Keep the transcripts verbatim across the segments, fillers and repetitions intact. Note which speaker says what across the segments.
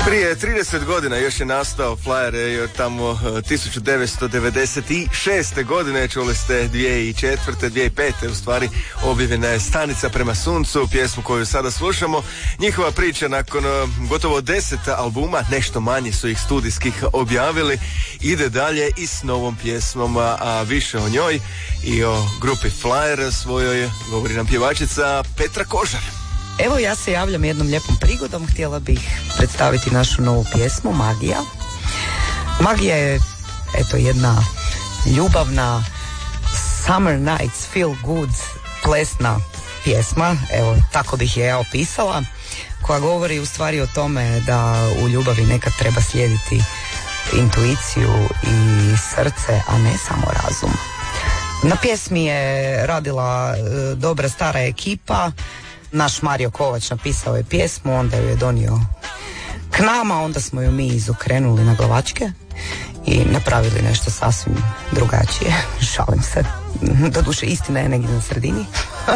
Speaker 1: Prije trideset godina još je nastao Flyer, jer tamo tisuću devetsto devedeset šeste godine, čuli ste dvije tisuće četvrte. dvije tisuće pete u stvari objavljena je Stanica prema suncu, pjesmu koju sada slušamo. Njihova priča nakon gotovo deset albuma, nešto manje su ih studijskih objavili, ide dalje i s novom pjesmom, a više o njoj i o grupi Flyer svojoj govori nam pjevačica Petra Kožar.
Speaker 2: Evo, ja se javljam jednom lijepom prigodom, htjela bih predstaviti našu novu pjesmu Magija. Magija je, eto, jedna ljubavna summer nights feel good plesna pjesma, evo, tako bih je ja opisala, koja govori u stvari o tome da u ljubavi nekad treba slijediti intuiciju i srce, a ne samo razum. Na pjesmi je radila e, dobra stara ekipa. Naš Mario Kovač napisao je pjesmu, onda ju je donio k nama, onda smo ju mi izokrenuli na glavačke i napravili nešto sasvim drugačije. Šalim se, doduše istina je negdje na sredini.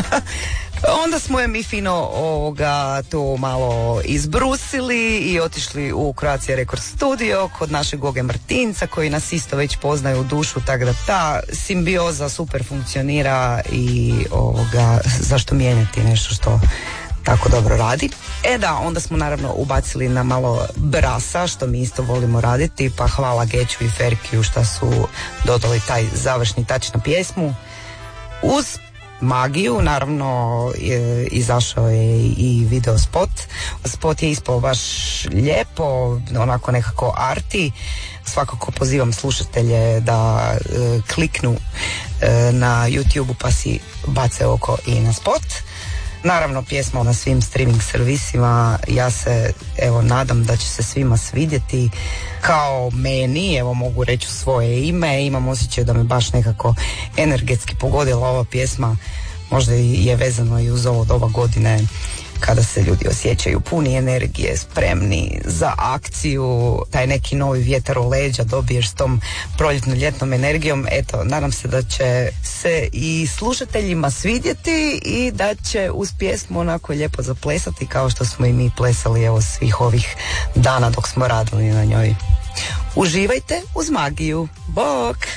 Speaker 2: Onda smo je mi fino ovoga tu malo izbrusili i otišli u Croatia Record Studio kod našeg Goge Martinca, koji nas isto već poznaju u dušu, tako da ta simbioza super funkcionira i ovoga, zašto mijenjati nešto što tako dobro radi. E da, onda smo naravno ubacili na malo brasa, što mi isto volimo raditi, pa hvala Geču i Ferkiju što su dodali taj završni tač na pjesmu. Uz Magiju, naravno, je, izašao je i video spot. Spot je ispao baš lijepo, onako nekako arti. Svakako pozivam slušatelje da e, kliknu e, na YouTube pa si bace oko i na spot. Naravno, pjesma na svim streaming servisima, ja se evo nadam da će se svima svidjeti kao meni, evo mogu reći svoje ime, imam osjećaj da me baš nekako energetski pogodila ova pjesma, možda je vezano i uz ovo doba godine kada se ljudi osjećaju puni energije, spremni za akciju, taj neki novi vjetar u leđa dobiješ s tom proljetno-ljetnom energijom. Eto, nadam se da će se i slušateljima svidjeti i da će uz pjesmu onako lijepo zaplesati kao što smo i mi plesali evo svih ovih dana dok smo radili na njoj. Uživajte uz Magiju. Bok!